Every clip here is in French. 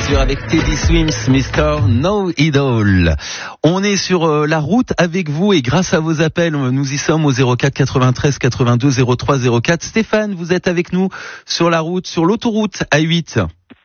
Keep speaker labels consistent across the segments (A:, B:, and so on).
A: Azur avec Teddy Swims, Mr. Know It All. On est sur la route avec vous et grâce à vos appels, nous y sommes au 04 93 82 03 04. Stéphane, vous êtes avec nous sur la route, sur l'autoroute A8.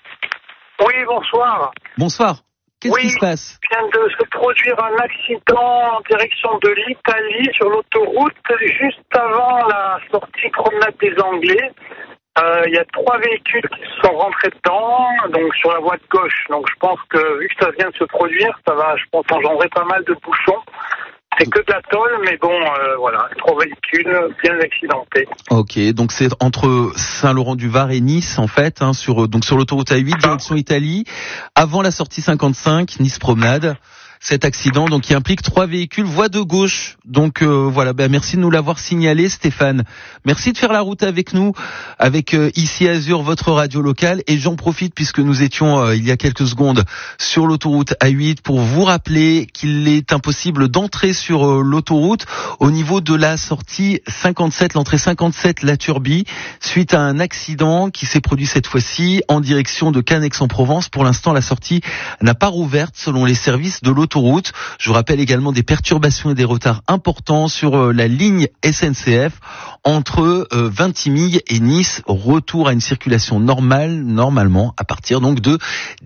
B: Oui, bonsoir.
A: Bonsoir. Qu'est-ce qui se passe?
B: Il vient de se produire un accident en direction de l'Italie sur l'autoroute, juste avant la sortie promenade des Anglais. Il y a 3 véhicules qui sont rentrés dedans, donc sur la voie de gauche. Donc je pense que, vu que ça vient de se produire, ça va, je pense, engendrer pas mal de bouchons. C'est que de la tôle, mais bon, voilà, 3 véhicules bien accidentés. Ok, donc c'est entre Saint-Laurent-du-Var et Nice, en fait, hein, sur l'autoroute A8, direction Italie, avant la sortie 55, Nice Promenade. Cet accident, donc, qui implique 3 véhicules, voie de gauche. Donc, voilà, merci de nous l'avoir signalé, Stéphane. Merci de faire la route avec nous, avec ici Azur, votre radio locale. Et j'en profite, puisque nous étions, il y a quelques secondes, sur l'autoroute A8, pour vous rappeler qu'il est impossible d'entrer sur l'autoroute au niveau de la sortie 57, l'entrée 57, La Turbie, suite à un accident qui s'est produit cette fois-ci en direction de Cannes Aix-en-Provence. Pour l'instant, la sortie n'a pas rouverte selon les services de l'autoroute. Je vous rappelle également des perturbations et des retards importants sur la ligne SNCF entre Vintimille et Nice. Retour à une circulation normale, normalement, à partir donc de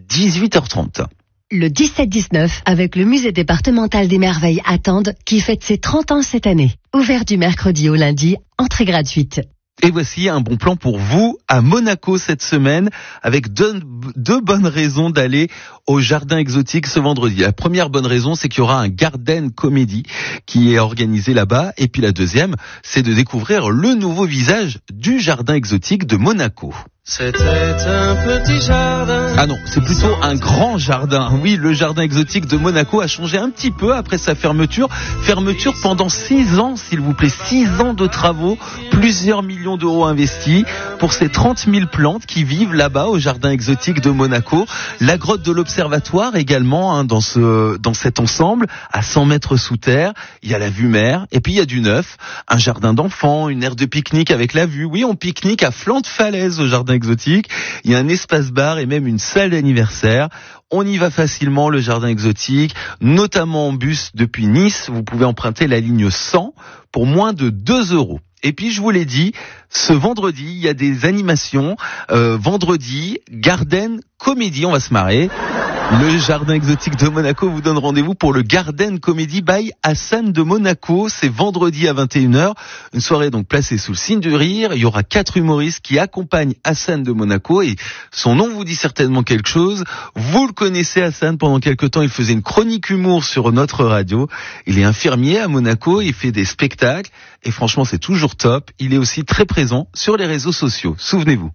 B: 18h30.
C: Le 17-19, avec le musée départemental des merveilles à Tende, qui fête ses 30 ans cette année. Ouvert du mercredi au lundi, entrée gratuite.
A: Et voici un bon plan pour vous à Monaco cette semaine, avec deux bonnes raisons d'aller au jardin exotique ce vendredi. La première bonne raison, c'est qu'il y aura un Garden Comedy qui est organisé là-bas. Et puis la deuxième, c'est de découvrir le nouveau visage du jardin exotique de Monaco.
D: C'était un petit jardin.
A: Ah non, c'est plutôt un grand jardin. Oui, le jardin exotique de Monaco a changé un petit peu après sa fermeture. Fermeture pendant 6 ans, s'il vous plaît. 6 ans de travaux, plusieurs millions d'euros investis pour ces 30 000 plantes qui vivent là-bas au jardin exotique de Monaco. La grotte de l'Observatoire également, hein, dans cet ensemble, à 100 mètres sous terre. Il y a la vue mer, et puis il y a du neuf. Un jardin d'enfants, une aire de pique-nique avec la vue. Oui, on pique-nique à flanc de falaise au jardin exotique. Il y a un espace bar et même une salle d'anniversaire. On y va facilement, le jardin exotique, notamment en bus depuis Nice. Vous pouvez emprunter la ligne 100 pour moins de 2 €. Et puis, je vous l'ai dit, ce vendredi, il y a des animations. Vendredi, Garden Comedy, on va se marrer. Le jardin exotique de Monaco vous donne rendez-vous pour le Garden Comedy by Hassan de Monaco. C'est vendredi à 21h. Une soirée donc placée sous le signe du rire. Il y aura 4 humoristes qui accompagnent Hassan de Monaco et son nom vous dit certainement quelque chose. Vous le connaissez, Hassan. Pendant quelque temps, il faisait une chronique humour sur notre radio. Il est infirmier à Monaco. Il fait des spectacles et franchement, c'est toujours top. Il est aussi très présent sur les réseaux sociaux. Souvenez-vous.